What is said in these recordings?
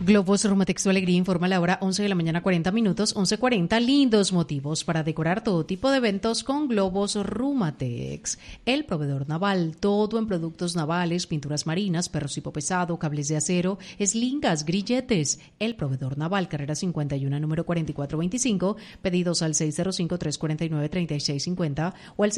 Globos Rumatex Tu Alegría informa la hora 11 de la mañana 40 minutos, 11:40. Lindos motivos para decorar todo tipo de eventos con Globos Rumatex. El proveedor naval, todo en productos navales, pinturas marinas, perros hipo pesado, cables de acero, eslingas, grilletes. El proveedor naval, carrera 51, número 4425, pedidos al 605-349-3650 o al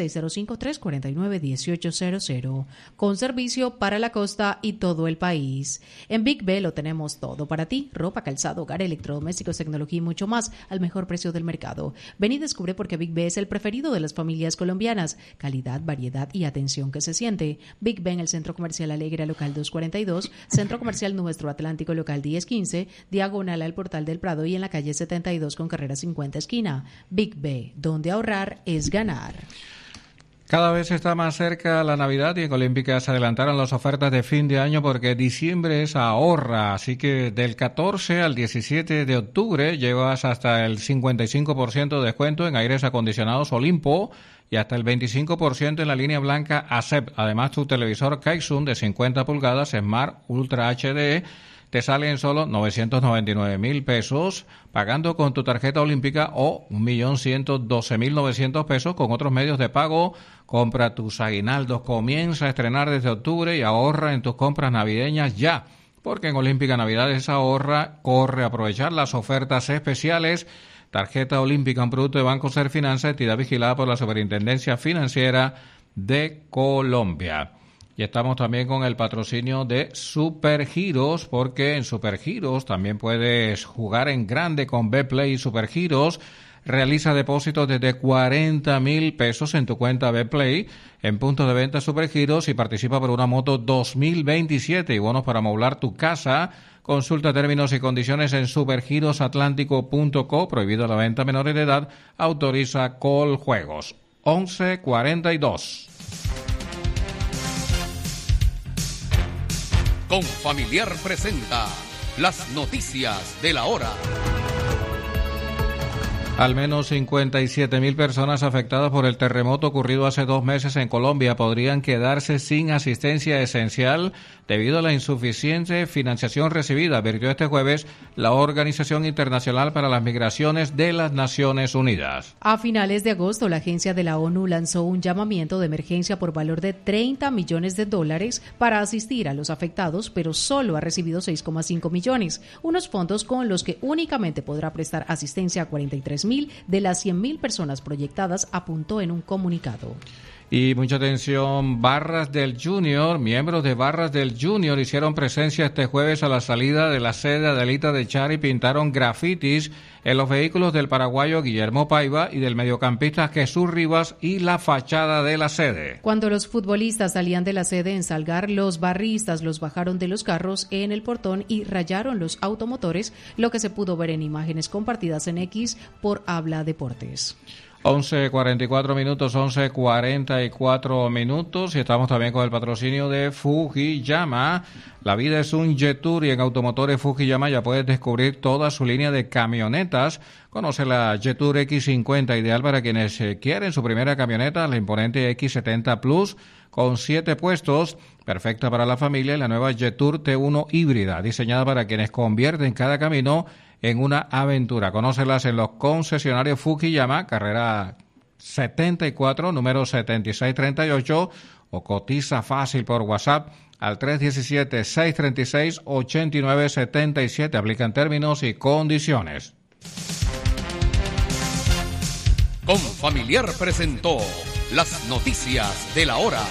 605-349-1800. Con servicio para la costa y todo el país. En Big B lo tenemos todo para ti: ropa, calzado, hogar, electrodomésticos, tecnología y mucho más al mejor precio del mercado. Ven y descubre por qué Big B es el preferido de las familias colombianas. Calidad, variedad y atención que se siente. Big B en el Centro Comercial Alegra, local 242, Centro Comercial Nuestro Atlántico, local 1015, diagonal al Portal del Prado y en la calle 72 con carrera 50 esquina. Big B, donde ahorrar es ganar. Cada vez está más cerca la Navidad y en Olímpica se adelantaron las ofertas de fin de año porque diciembre es ahorra, así que del 14 al 17 de octubre llevas hasta el 55% de descuento en aires acondicionados Olimpo y hasta el 25% en la línea blanca ASEP. Además, tu televisor Kaizun de 50 pulgadas Smart Ultra HD te sale en solo 999,000 pesos, pagando con tu tarjeta olímpica o 1.112.900 pesos con otros medios de pago. Compra tus aguinaldos, comienza a estrenar desde octubre y ahorra en tus compras navideñas ya, porque en Olímpica Navidades ahorra, corre a aprovechar las ofertas especiales. Tarjeta olímpica, un producto de Banco Ser Finanza, entidad vigilada por la Superintendencia Financiera de Colombia. Y estamos también con el patrocinio de Supergiros, porque en Supergiros también puedes jugar en grande con Betplay y Supergiros. Realiza depósitos desde 40,000 pesos en tu cuenta Betplay en puntos de venta Supergiros y participa por una moto 2027 y bonos para amoblar tu casa. Consulta términos y condiciones en supergirosatlántico.co. Prohibido la venta a menores de edad. Autoriza Coljuegos. 11:42. Confamiliar presenta las noticias de la hora. Al menos 57,000 personas afectadas por el terremoto ocurrido hace 2 meses en Colombia podrían quedarse sin asistencia esencial debido a la insuficiente financiación recibida, advirtió este jueves la Organización Internacional para las Migraciones de las Naciones Unidas. A finales de agosto, la agencia de la ONU lanzó un llamamiento de emergencia por valor de $30 millones para asistir a los afectados, pero solo ha recibido 6,5 millones, unos fondos con los que únicamente podrá prestar asistencia a 43,000 de las 100,000 personas proyectadas, apuntó en un comunicado. Y mucha atención, Barras del Junior, miembros de Barras del Junior hicieron presencia este jueves a la salida de la sede Adelita de Char y pintaron grafitis en los vehículos del paraguayo Guillermo Paiva y del mediocampista Jesús Rivas y la fachada de la sede. Cuando los futbolistas salían de la sede en Salgar, los barristas los bajaron de los carros en el portón y rayaron los automotores, lo que se pudo ver en imágenes compartidas en X por Habla Deportes. 11:44 minutos, 11:44 minutos y estamos también con el patrocinio de Fujiyama. La vida es un Jetour y en Automotores Fujiyama ya puedes descubrir toda su línea de camionetas. Conoce la Jetour X50, ideal para quienes quieren su primera camioneta, la imponente X70 Plus con 7 puestos, perfecta para la familia, y la nueva Jetour T1 híbrida, diseñada para quienes convierten cada camino en una aventura. Conócelas en los concesionarios Fujiyama, carrera 74, número 7638, o cotiza fácil por WhatsApp al 317-636-8977. Aplican términos y condiciones. Confamiliar presentó las noticias de la hora.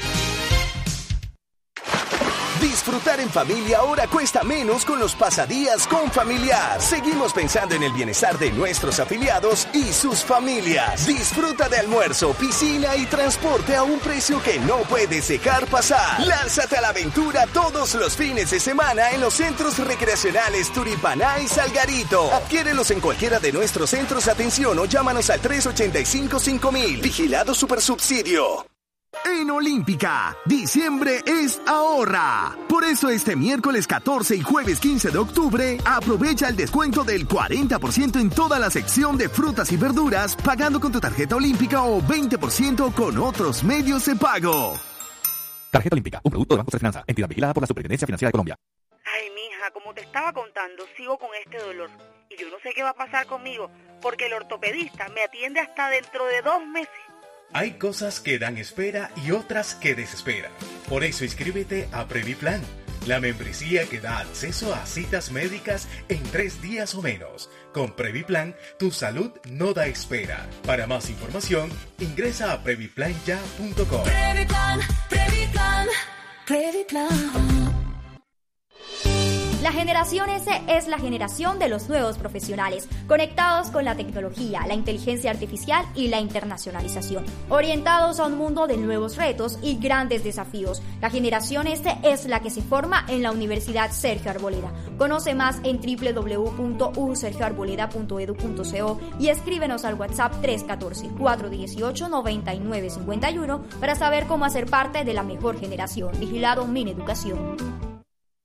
Disfrutar en familia ahora cuesta menos con los pasadías Confamiliar. Seguimos pensando en el bienestar de nuestros afiliados y sus familias. Disfruta de almuerzo, piscina y transporte a un precio que no puedes dejar pasar. Lánzate a la aventura todos los fines de semana en los centros recreacionales Turipaná y Salgarito. Adquiérelos en cualquiera de nuestros centros de atención o llámanos al 385-5000. Vigilado Supersubsidio. En Olímpica, diciembre es ahorra. Por eso este miércoles 14 y jueves 15 de octubre, aprovecha el descuento del 40% en toda la sección de frutas y verduras, pagando con tu tarjeta olímpica o 20% con otros medios de pago. Tarjeta Olímpica, un producto de Banco Ser Finanza, entidad vigilada por la Superintendencia Financiera de Colombia. Ay, mija, ¿cómo como te estaba contando, sigo con este dolor. Y yo no sé qué va a pasar conmigo, porque el ortopedista me atiende hasta dentro de 2 meses. Hay cosas que dan espera y otras que desesperan. Por eso inscríbete a Previplan, la membresía que da acceso a citas médicas en 3 días o menos. Con Previplan, tu salud no da espera. Para más información, ingresa a previplanya.com. Previplan, Previplan, Previplan. La generación S es la generación de los nuevos profesionales, conectados con la tecnología, la inteligencia artificial y la internacionalización, orientados a un mundo de nuevos retos y grandes desafíos. La generación S es la que se forma en la Universidad Sergio Arboleda. Conoce más en www.usergioarboleda.edu.co y escríbenos al WhatsApp 314-418-9951 para saber cómo hacer parte de la mejor generación. Vigilado Mineducación.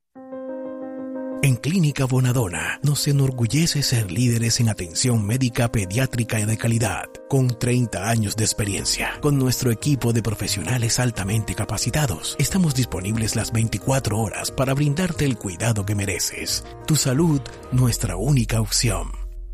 En Clínica Bonadona nos enorgullece ser líderes en atención médica pediátrica y de calidad, con 30 años de experiencia. Con nuestro equipo de profesionales altamente capacitados, estamos disponibles las 24 horas para brindarte el cuidado que mereces. Tu salud, nuestra única opción.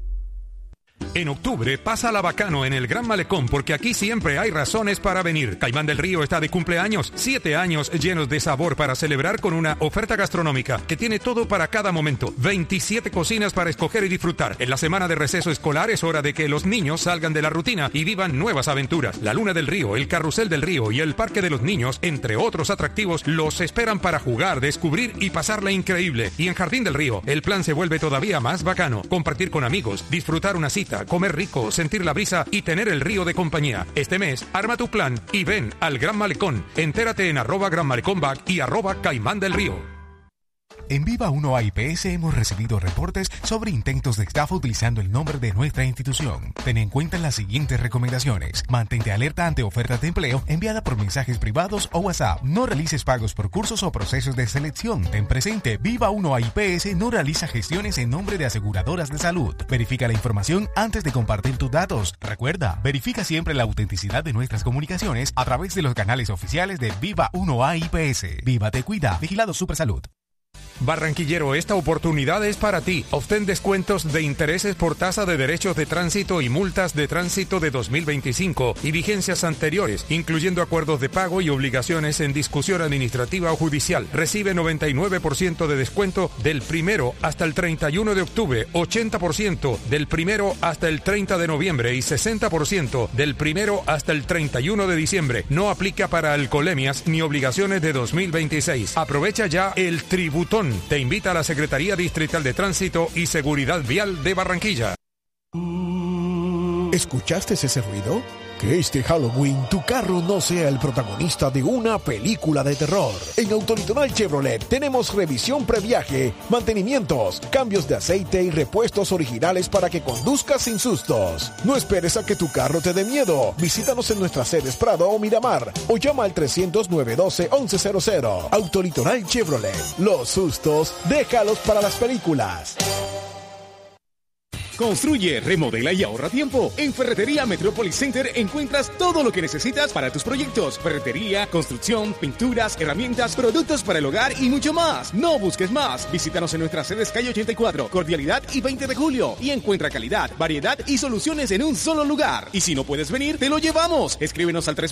En octubre, pásala bacano en el Gran Malecón, porque aquí siempre hay razones para venir. Caimán del Río está de cumpleaños, 7 años llenos de sabor para celebrar con una oferta gastronómica que tiene todo para cada momento. 27 cocinas para escoger y disfrutar. En la semana de receso escolar es hora de que los niños salgan de la rutina y vivan nuevas aventuras. La Luna del Río, el Carrusel del Río y el Parque de los Niños, entre otros atractivos, los esperan para jugar, descubrir y pasarla increíble. Y en Jardín del Río, el plan se vuelve todavía más bacano. Compartir con amigos, disfrutar una cita, comer rico, sentir la brisa y tener el río de compañía. Este mes, arma tu plan y ven al Gran Malecón. Entérate en @GranMalecónBack y @Caimán del Río. En Viva 1 AIPS hemos recibido reportes sobre intentos de estafa utilizando el nombre de nuestra institución. Ten en cuenta las siguientes recomendaciones. Mantente alerta ante ofertas de empleo enviada por mensajes privados o WhatsApp. No realices pagos por cursos o procesos de selección. Ten presente, Viva 1 AIPS no realiza gestiones en nombre de aseguradoras de salud. Verifica la información antes de compartir tus datos. Recuerda, verifica siempre la autenticidad de nuestras comunicaciones a través de los canales oficiales de Viva 1 AIPS. Viva te cuida, Vigilado Supersalud. Barranquillero, esta oportunidad es para ti. Obtén descuentos de intereses por tasa de derechos de tránsito y multas de tránsito de 2025 y vigencias anteriores, incluyendo acuerdos de pago y obligaciones en discusión administrativa o judicial. Recibe 99% de descuento del 1 hasta el 31 de octubre, 80% del 1 hasta el 30 de noviembre y 60% del 1 hasta el 31 de diciembre. No aplica para alcoholemias ni obligaciones de 2026. Aprovecha ya el tributón. Te invita a la Secretaría Distrital de Tránsito y Seguridad Vial de Barranquilla. ¿Escuchaste ese ruido? Que este Halloween tu carro no sea el protagonista de una película de terror. En Autolitoral Chevrolet tenemos revisión previaje, mantenimientos, cambios de aceite y repuestos originales para que conduzcas sin sustos. No esperes a que tu carro te dé miedo. Visítanos en nuestras sedes Prado o Miramar o llama al 300-912-1100. Autolitoral Chevrolet. Los sustos, déjalos para las películas. Construye, remodela y ahorra tiempo. En Ferretería Metropolis Center encuentras todo lo que necesitas para tus proyectos. Ferretería, construcción, pinturas, herramientas, productos para el hogar y mucho más. No busques más. Visítanos en nuestras sedes calle 84, Cordialidad y 20 de julio. Y encuentra calidad, variedad y soluciones en un solo lugar. Y si no puedes venir, te lo llevamos. Escríbenos al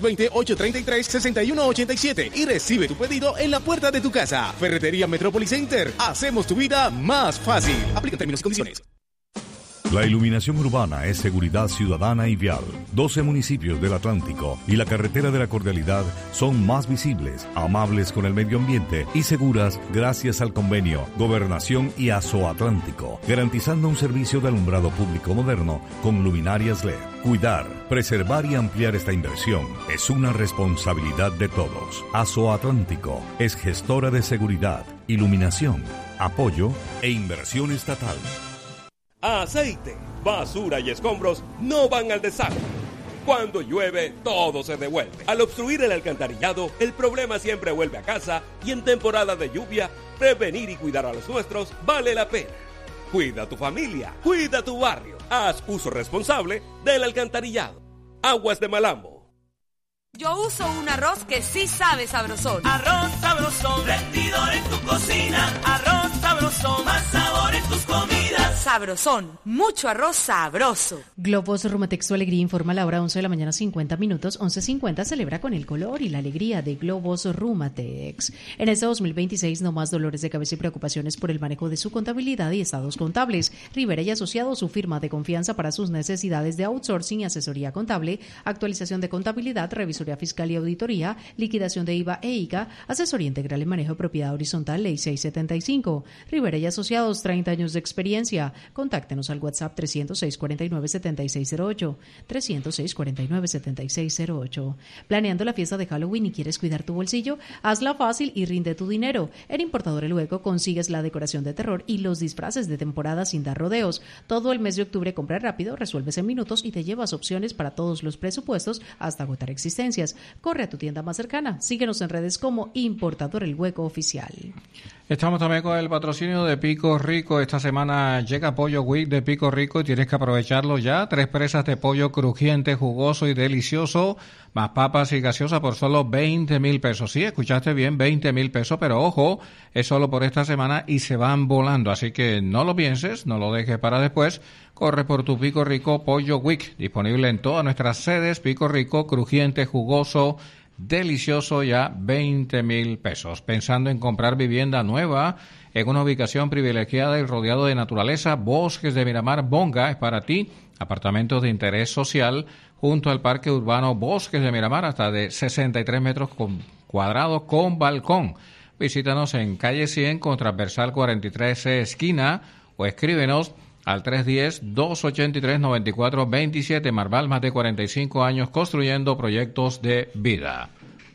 320-833-6187 y recibe tu pedido en la puerta de tu casa. Ferretería Metropolis Center. Hacemos tu vida más fácil. Aplica términos y condiciones. La iluminación urbana es seguridad ciudadana y vial. 12 municipios del Atlántico y la carretera de la Cordialidad son más visibles, amables con el medio ambiente y seguras gracias al convenio Gobernación y Azoatlántico, garantizando un servicio de alumbrado público moderno con luminarias LED. Cuidar, preservar y ampliar esta inversión es una responsabilidad de todos. Azoatlántico es gestora de seguridad, iluminación, apoyo e inversión estatal. Aceite, basura y escombros no van al desagüe. Cuando llueve, todo se devuelve. Al obstruir el alcantarillado, el problema siempre vuelve a casa y en temporada de lluvia, prevenir y cuidar a los nuestros vale la pena. Cuida a tu familia, cuida a tu barrio. Haz uso responsable del alcantarillado. Aguas de Malambo. Yo uso un arroz que sí sabe sabrosón. Arroz sabrosón, rendidor en tu cocina. Arroz sabrosón, más sabrosón, mucho arroz sabroso. Globos Rumatex, su alegría, informa a la hora 11 de la mañana 50 minutos. 11:50 celebra con el color y la alegría de Globos Rumatex. En este 2026 no más dolores de cabeza y preocupaciones por el manejo de su contabilidad y estados contables. Rivera y Asociados, su firma de confianza para sus necesidades de outsourcing y asesoría contable, actualización de contabilidad, revisoría fiscal y auditoría, liquidación de IVA e ICA, asesoría integral en manejo de propiedad horizontal, ley 675. Rivera y Asociados, 30 años de experiencia. Contáctenos al WhatsApp 306-49-7608, 306-49-7608. ¿Planeando la fiesta de Halloween y quieres cuidar tu bolsillo? Hazla fácil y rinde tu dinero. En Importador El Hueco consigues la decoración de terror y los disfraces de temporada sin dar rodeos. Todo el mes de octubre compra rápido, resuelves en minutos y te llevas opciones para todos los presupuestos hasta agotar existencias. Corre a tu tienda más cercana. Síguenos en redes como Importador El Hueco Oficial. Estamos también con el patrocinio de Pico Rico. Esta semana llega Pollo Week de Pico Rico y tienes que aprovecharlo ya. 3 presas de pollo crujiente, jugoso y delicioso, más papas y gaseosa por solo 20,000 pesos. Sí, escuchaste bien, 20,000 pesos, pero ojo, es solo por esta semana y se van volando. Así que no lo pienses, no lo dejes para después. Corre por tu Pico Rico Pollo Week, disponible en todas nuestras sedes. Pico Rico, crujiente, jugoso, delicioso, ya 20,000 pesos. Pensando en comprar vivienda nueva en una ubicación privilegiada y rodeado de naturaleza, Bosques de Miramar Bonga es para ti. Apartamentos de interés social junto al Parque Urbano Bosques de Miramar, hasta de 63 metros cuadrados con balcón. Visítanos en calle 100 con transversal 43C esquina o escríbenos al 310-283-9427. Marval, más de 45 años construyendo proyectos de vida.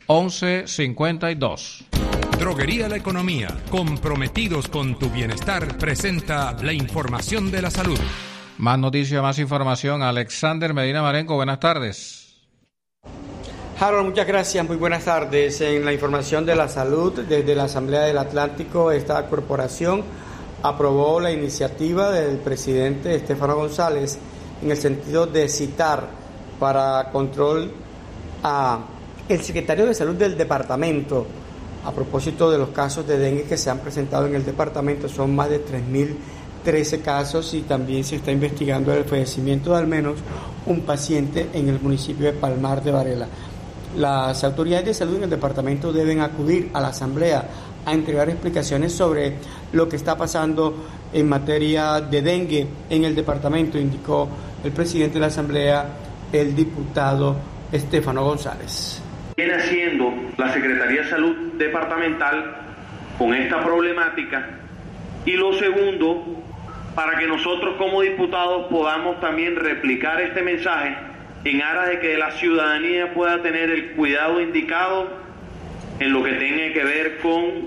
11:52. Droguería La Economía, comprometidos con tu bienestar, presenta la información de la salud. Más noticias, más información. Alexander Medina Marenco, buenas tardes. Harold, muchas gracias, muy buenas tardes. En la información de la salud, desde la Asamblea del Atlántico, esta corporación aprobó la iniciativa del presidente Estefano González en el sentido de citar para control a el secretario de Salud del departamento a propósito de los casos de dengue que se han presentado en el departamento. Son más de 3.013 casos y también se está investigando el fallecimiento de al menos un paciente en el municipio de Palmar de Varela. Las autoridades de salud en el departamento deben acudir a la asamblea a entregar explicaciones sobre lo que está pasando en materia de dengue en el departamento, indicó el presidente de la asamblea, el diputado Estefano González. Viene haciendo la Secretaría de Salud departamental con esta problemática, y lo segundo, para que nosotros como diputados podamos también replicar este mensaje en aras de que la ciudadanía pueda tener el cuidado indicado en lo que tiene que ver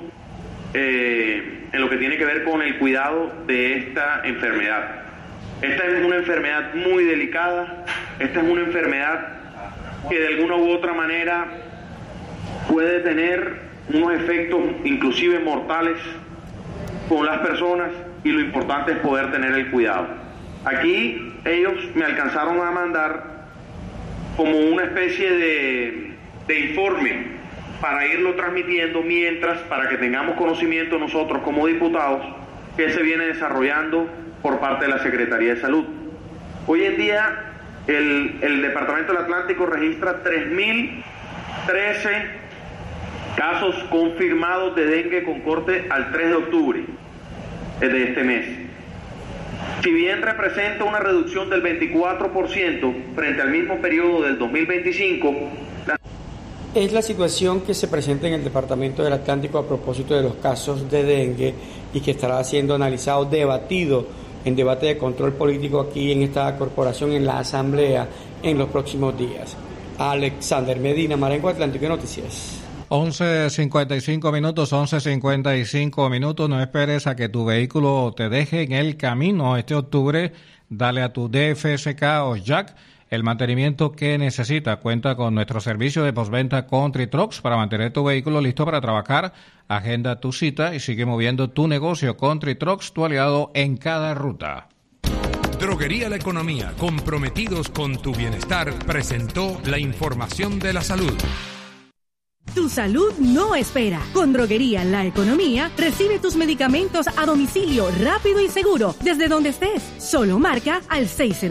con el cuidado de esta enfermedad. Esta es una enfermedad muy delicada, esta es una enfermedad que de alguna u otra manera puede tener unos efectos inclusive mortales con las personas, y lo importante es poder tener el cuidado. Aquí ellos me alcanzaron a mandar como una especie de informe para irlo transmitiendo mientras, para que tengamos conocimiento nosotros como diputados, que se viene desarrollando por parte de la Secretaría de Salud. Hoy en día el Departamento del Atlántico registra 3.013 casos confirmados de dengue con corte al 3 de octubre de este mes. Si bien representa una reducción del 24% frente al mismo periodo del 2025, es la situación que se presenta en el Departamento del Atlántico a propósito de los casos de dengue y que estará siendo analizado, debatido en debate de control político aquí en esta corporación, en la Asamblea, en los próximos días. Alexander Medina, Marengo, Atlántico Noticias. 11:55 minutos, 11:55 minutos. No esperes a que tu vehículo te deje en el camino este octubre. Dale a tu DFSK o Jack el mantenimiento que necesita. Cuenta con nuestro servicio de postventa Country Trucks para mantener tu vehículo listo para trabajar. Agenda tu cita y sigue moviendo tu negocio. Country Trucks, tu aliado en cada ruta. Droguería La Economía, comprometidos con tu bienestar, presentó la información de la salud. Tu salud no espera. Con Droguería La Economía, recibe tus medicamentos a domicilio rápido y seguro desde donde estés. Solo marca al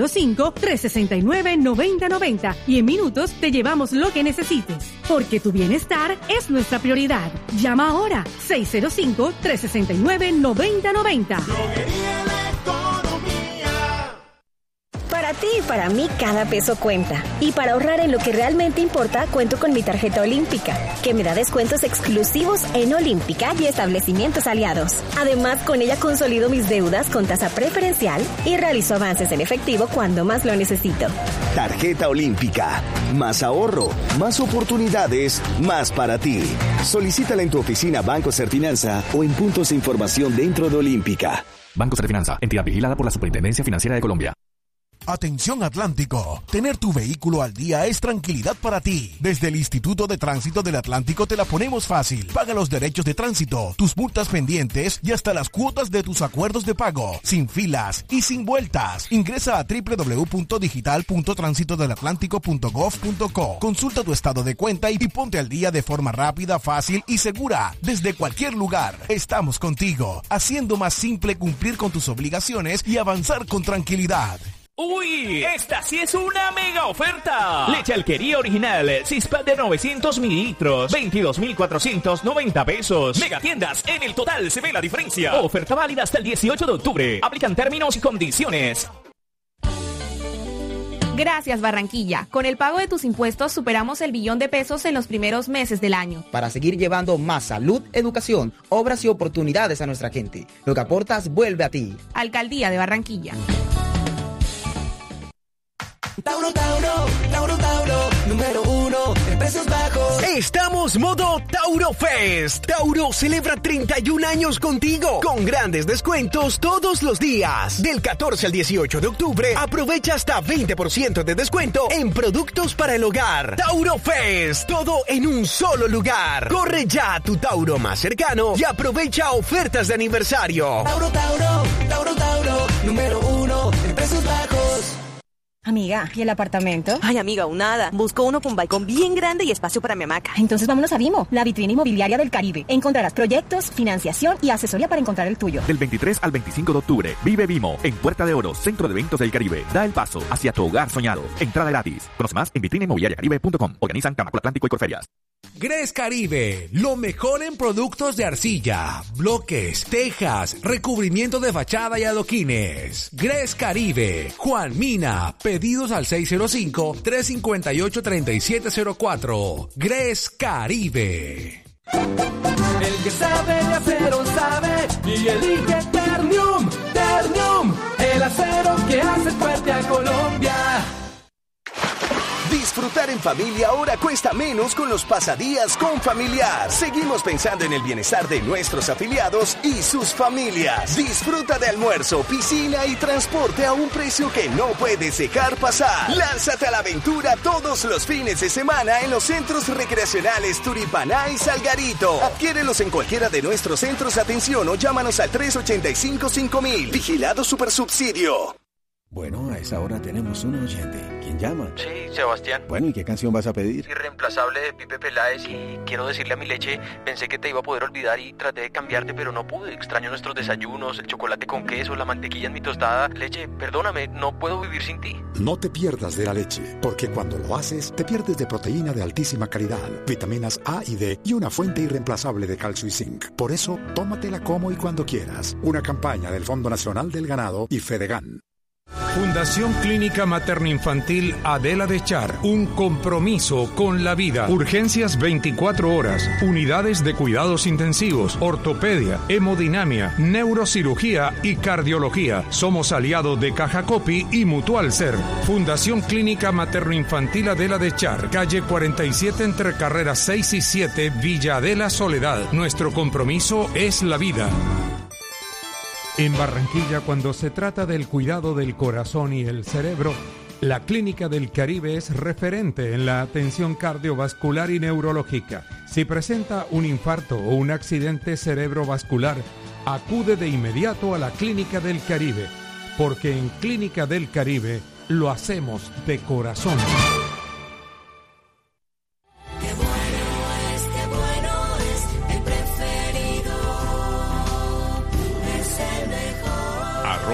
605-369-9090 y en minutos te llevamos lo que necesites. Porque tu bienestar es nuestra prioridad. Llama ahora 605-369-9090. Droguería La Economía. Para ti y para mí cada peso cuenta. Y para ahorrar en lo que realmente importa, cuento con mi tarjeta Olímpica, que me da descuentos exclusivos en Olímpica y establecimientos aliados. Además, con ella consolido mis deudas con tasa preferencial y realizo avances en efectivo cuando más lo necesito. Tarjeta Olímpica. Más ahorro, más oportunidades, más para ti. Solicítala en tu oficina Banco Serfinanza o en puntos de información dentro de Olímpica. Banco Serfinanza, entidad vigilada por la Superintendencia Financiera de Colombia. Atención Atlántico, tener tu vehículo al día es tranquilidad para ti. Desde el Instituto de Tránsito del Atlántico te la ponemos fácil. Paga los derechos de tránsito, tus multas pendientes y hasta las cuotas de tus acuerdos de pago, sin filas y sin vueltas. Ingresa a www.digital.transitodelatlántico.gov.co. Consulta tu estado de cuenta y ponte al día de forma rápida, fácil y segura. Desde cualquier lugar, estamos contigo, haciendo más simple cumplir con tus obligaciones y avanzar con tranquilidad. ¡Uy! ¡Esta sí es una mega oferta! Leche Alquería Original, Cispa de 900 mililitros, 22,490 pesos. Mega tiendas, en el total se ve la diferencia. Oferta válida hasta el 18 de octubre. Aplican términos y condiciones. Gracias, Barranquilla. Con el pago de tus impuestos superamos el billón de pesos en los primeros meses del año. Para seguir llevando más salud, educación, obras y oportunidades a nuestra gente. Lo que aportas vuelve a ti. Alcaldía de Barranquilla. Tauro, Tauro, Tauro, Tauro, número 1 en precios bajos. Estamos modo Tauro Fest. Tauro celebra 31 años contigo, con grandes descuentos todos los días. Del 14 al 18 de octubre, aprovecha hasta 20% de descuento en productos para el hogar. Tauro Fest, todo en un solo lugar. Corre ya a tu Tauro más cercano y aprovecha ofertas de aniversario. Tauro, Tauro, Tauro, Tauro, número 1 en precios bajos. Amiga, ¿y el apartamento? Ay, amiga, aún nada. Busco uno con balcón bien grande y espacio para mi hamaca. Entonces vámonos a Vimo, la vitrina inmobiliaria del Caribe. Encontrarás proyectos, financiación y asesoría para encontrar el tuyo. Del 23 al 25 de octubre, vive Vimo en Puerta de Oro, Centro de Eventos del Caribe. Da el paso hacia tu hogar soñado. Entrada gratis. Conoce más en vitrinainmobiliariacaribe.com. Organizan Camacol Atlántico y Corferias. Gres Caribe, lo mejor en productos de arcilla, bloques, tejas, recubrimiento de fachada y adoquines. Gres Caribe, Juan Mina, pedidos al 605-358-3704. Gres Caribe. El que sabe de acero sabe y elige Ternium, Ternium, el acero que hace fuerte a Colombia. Disfrutar en familia ahora cuesta menos con los pasadías con Familiar. Seguimos pensando en el bienestar de nuestros afiliados y sus familias. Disfruta de almuerzo, piscina y transporte a un precio que no puedes dejar pasar. Lánzate a la aventura todos los fines de semana en los centros recreacionales Turipaná y Salgarito. Adquiérelos en cualquiera de nuestros centros de atención o llámanos al 385-5000. Vigilado Supersubsidio. Bueno, a esa hora tenemos un oyente. ¿Quién llama? Sí, Sebastián. Bueno, ¿y qué canción vas a pedir? Irreemplazable de Pipe Peláez y quiero decirle a mi leche, pensé que te iba a poder olvidar y traté de cambiarte, pero no pude. Extraño nuestros desayunos, el chocolate con queso, la mantequilla en mi tostada. Leche, perdóname, no puedo vivir sin ti. No te pierdas de la leche, porque cuando lo haces, te pierdes de proteína de altísima calidad, vitaminas A y D y una fuente irreemplazable de calcio y zinc. Por eso, tómatela como y cuando quieras. Una campaña del Fondo Nacional del Ganado y Fedegan. Fundación Clínica Materno-Infantil Adela de Char, un compromiso con la vida. Urgencias 24 horas, unidades de cuidados intensivos, ortopedia, hemodinamia, neurocirugía y cardiología. Somos aliados de Caja Copi y Mutual Ser. Fundación Clínica Materno-Infantil Adela de Char, calle 47 entre carreras 6 y 7, Villa Adela Soledad. Nuestro compromiso es la vida. En Barranquilla, cuando se trata del cuidado del corazón y el cerebro, la Clínica del Caribe es referente en la atención cardiovascular y neurológica. Si presenta un infarto o un accidente cerebrovascular, acude de inmediato a la Clínica del Caribe, porque en Clínica del Caribe lo hacemos de corazón. Qué bueno este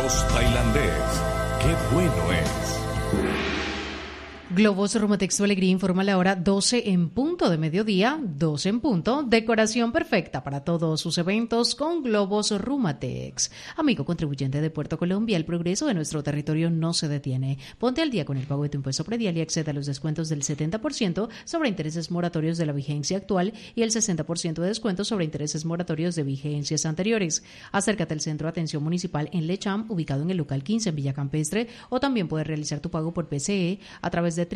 Arroz tailandés. ¡Qué bueno es! Globos Rumatex Tu Alegría informa la hora 12 en punto de mediodía, 12 en punto, decoración perfecta para todos sus eventos con Globos Rumatex. Amigo contribuyente de Puerto Colombia, el progreso de nuestro territorio no se detiene. Ponte al día con el pago de tu impuesto predial y accede a los descuentos del 70% sobre intereses moratorios de la vigencia actual y el 60% de descuento sobre intereses moratorios de vigencias anteriores. Acércate al Centro de Atención Municipal en Lecham, ubicado en el local 15 en Villa Campestre, o también puedes realizar tu pago por PCE a través de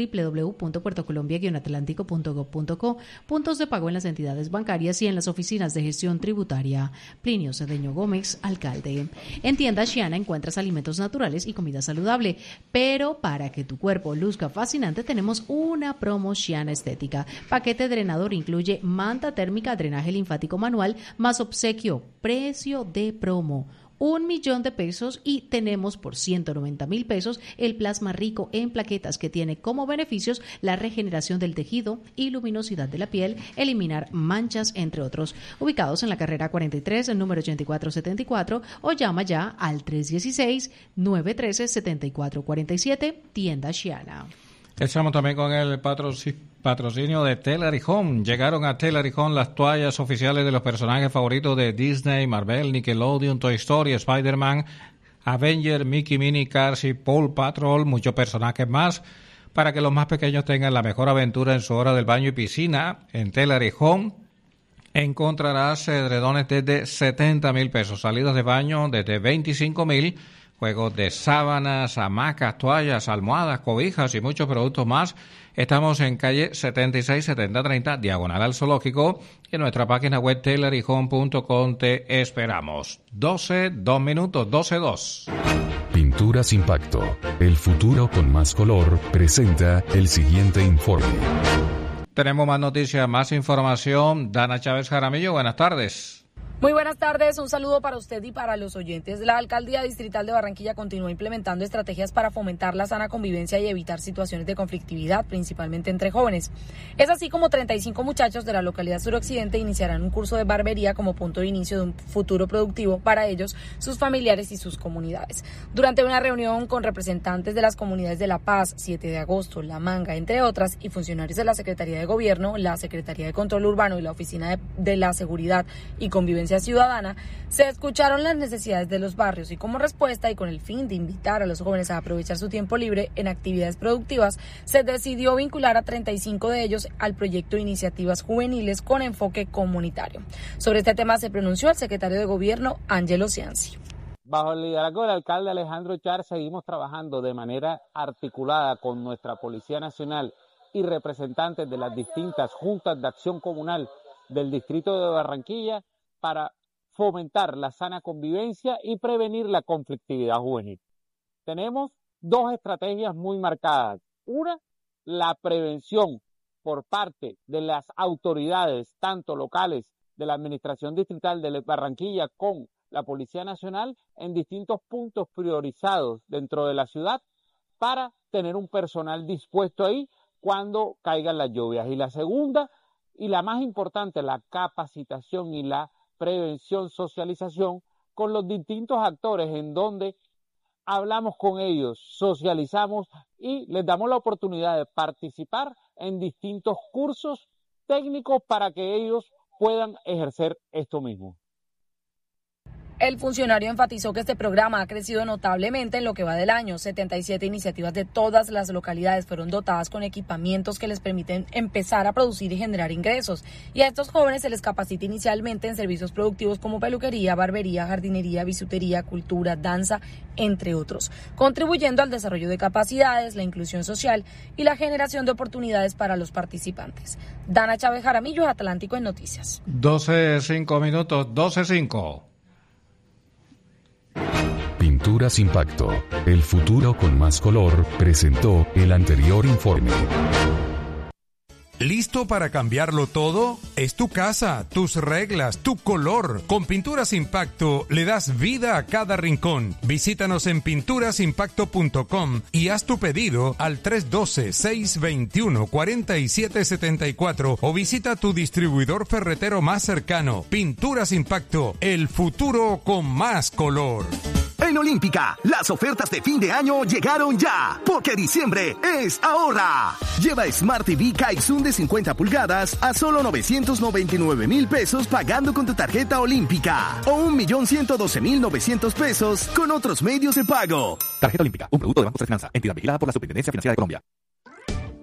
www.puertocolombia-atlántico.gov.co, puntos de pago en las entidades bancarias y en las oficinas de gestión tributaria. Plinio Cedeño Gómez, alcalde. En Tienda Xiana encuentras alimentos naturales y comida saludable, pero para que tu cuerpo luzca fascinante tenemos una promo Xiana estética. Paquete drenador incluye manta térmica, drenaje linfático manual, más obsequio, precio de promo. 1 millón de pesos y tenemos por 190,000 pesos el plasma rico en plaquetas que tiene como beneficios la regeneración del tejido y luminosidad de la piel, eliminar manchas, entre otros. Ubicados en la carrera 43, número 8474, o llama ya al 316-913-7447, Tienda Xiana. Estamos también con el patrocinio de Telarí Home. Llegaron a Telarí Home las toallas oficiales de los personajes favoritos de Disney, Marvel, Nickelodeon, Toy Story, Spider-Man, Avenger, Mickey, Minnie, Cars y Paw Patrol, muchos personajes más, para que los más pequeños tengan la mejor aventura en su hora del baño y piscina. En Telarí Home encontrarás edredones desde 70,000 pesos, salidas de baño desde 25,000, juegos de sábanas, hamacas, toallas, almohadas, cobijas y muchos productos más. Estamos en calle 76-7030, diagonal al Zoológico, y en nuestra página web telaryhome.com te esperamos. 2 minutos, 12:02. Pinturas Impacto, el futuro con más color, presenta el siguiente informe. Tenemos más noticias, más información. Dana Chávez Jaramillo, buenas tardes. Muy buenas tardes, un saludo para usted y para los oyentes. La Alcaldía Distrital de Barranquilla continúa implementando estrategias para fomentar la sana convivencia y evitar situaciones de conflictividad, principalmente entre jóvenes. Es así como 35 muchachos de la localidad suroccidente iniciarán un curso de barbería como punto de inicio de un futuro productivo para ellos, sus familiares y sus comunidades. Durante una reunión con representantes de las comunidades de La Paz, 7 de agosto, La Manga, entre otras, y funcionarios de la Secretaría de Gobierno, la Secretaría de Control Urbano y la Oficina de la Seguridad y Convivencia Ciudadana, se escucharon las necesidades de los barrios y como respuesta y con el fin de invitar a los jóvenes a aprovechar su tiempo libre en actividades productivas, se decidió vincular a 35 de ellos al proyecto de iniciativas juveniles con enfoque comunitario. Sobre este tema se pronunció el secretario de Gobierno, Ángelo Cianci. Bajo el liderazgo del alcalde Alejandro Char, seguimos trabajando de manera articulada con nuestra Policía Nacional y representantes de las distintas juntas de acción comunal del distrito de Barranquilla para fomentar la sana convivencia y prevenir la conflictividad juvenil. Tenemos 2 estrategias muy marcadas. Una, la prevención por parte de las autoridades, tanto locales de la Administración Distrital de Barranquilla con la Policía Nacional en distintos puntos priorizados dentro de la ciudad para tener un personal dispuesto ahí cuando caigan las lluvias. Y la segunda, y la más importante, la capacitación y la prevención, socialización con los distintos actores en donde hablamos con ellos, socializamos y les damos la oportunidad de participar en distintos cursos técnicos para que ellos puedan ejercer esto mismo. El funcionario enfatizó que este programa ha crecido notablemente en lo que va del año. 77 iniciativas de todas las localidades fueron dotadas con equipamientos que les permiten empezar a producir y generar ingresos. Y a estos jóvenes se les capacita inicialmente en servicios productivos como peluquería, barbería, jardinería, bisutería, cultura, danza, entre otros, contribuyendo al desarrollo de capacidades, la inclusión social y la generación de oportunidades para los participantes. Dana Chávez Jaramillo, Atlántico en Noticias. 12:05 minutos, 12:05. Pinturas Impacto, el futuro con más color, presentó el anterior informe. ¿Listo para cambiarlo todo? Es tu casa, tus reglas, tu color. Con Pinturas Impacto le das vida a cada rincón. Visítanos en pinturasimpacto.com y haz tu pedido al 312-621-4774 o visita tu distribuidor ferretero más cercano. Pinturas Impacto, el futuro con más color. En Olímpica, las ofertas de fin de año llegaron ya, porque diciembre es ahorra. Lleva Smart TV Kaisun de 50 pulgadas a solo 999,000 pesos pagando con tu tarjeta Olímpica o 1,112,900 pesos con otros medios de pago. Tarjeta Olímpica, un producto de Banco de Finanza, entidad vigilada por la Superintendencia Financiera de Colombia.